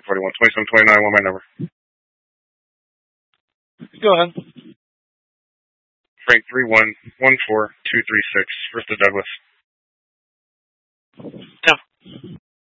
41. 2729, one my number. Go ahead. Frank 3114236, first to Douglas. Yeah.